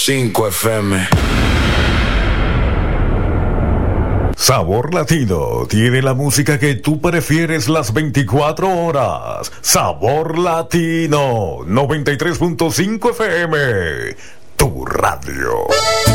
5 FM. Sabor Latino tiene la música que tú prefieres las 24 horas. Sabor Latino 93.5 FM, tu radio.